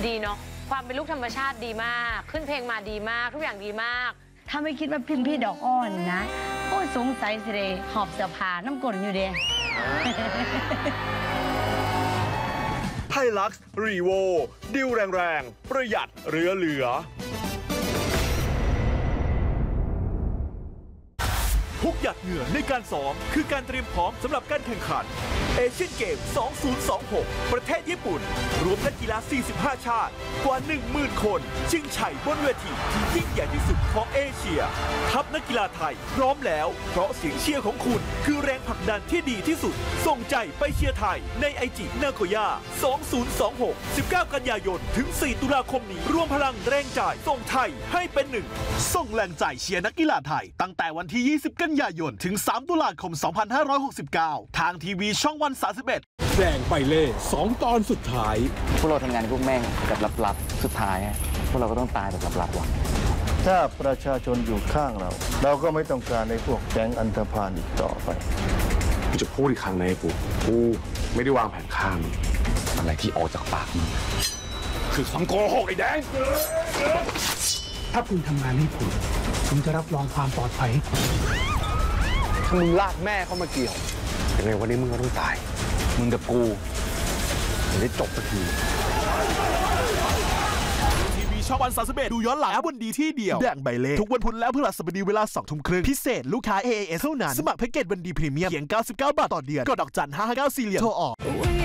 ดีเนาะความเป็นลูกธรรมชาติดีมากขึ้นเพลงมาดีมากทุกอย่างดีมากถ้าไม่คิดว่าพิมพ์พี่ดอกอ้อนนะโอ้สงสัยสิเดหอบเสื้อผ้าน้ำกลนอยู่เด้ไฮลักซ์รีโวดิวแรงๆประหยัดเหลือทุกหยาดเหงื่อในการซ้อมคือการเตรียมพร้อมสำหรับการแข่งขันเอเชียนเกม 2026 ประเทศญี่ปุ่นรวมนักกีฬา 45 ชาติกว่า 10,000 คนชิงชัยบนเวทีที่ยิ่งใหญ่ที่สุดของเอเชียทัพนักกีฬาไทยพร้อมแล้วเพราะเสียงเชียร์ของคุณคือแรงผลักดันที่ดีที่สุดส่งใจไปเชียร์ไทยในไอจินาโกย่า 2026 19 กันยายนถึง 4 ตุลาคมนี้รวมพลังแรงใจส่งไทยให้เป็นหนึ่งส่งแรงใจเชียร์นักกีฬาไทยตั้งแต่วันที่ 20 กันยายนถึง 3 ตุลาคม 2569 ทางทีวีช่องวัน 31 แดงใบเล่2 ตอนสุดท้ายพวกเราทำงานพวกแม่งแบบลับๆสุดท้ายพวกเราก็ต้องตายแบบลับๆว่ะถ้าประชาชนอยู่ข้างเราเราก็ไม่ต้องการในพวกแก๊งอันธพาลอีกต่อไปกูจะพูดอีกครั้งนะไอ้กูไม่ได้วางแผนฆ่ามึงอะไรที่ออกจากปากมึงคือคำโกหกไอ้แดงถ้าคุณทำงานให้ผมจะรับรองความปลอดภัยให้คุณถ้ามึงลากแม่เข้ามาเกี่ยวยังไงวันนี้มึงก็ต้องตายมึงกับกูจะได้จบสักทีทีวีช่องวัน 31 ดูย้อนหลังบนดีที่เดียวแดงใบเล่ทุกวันพุธและพฤหัสบดีเวลา 20:30 นพิเศษลูกค้า AAS เท่านั้นสมัครแพ็กเกจวันดีพรีเมียมเพียง 99 บาทต่อเดือนกดดอกจัน 559 4 เหรียญโทรออก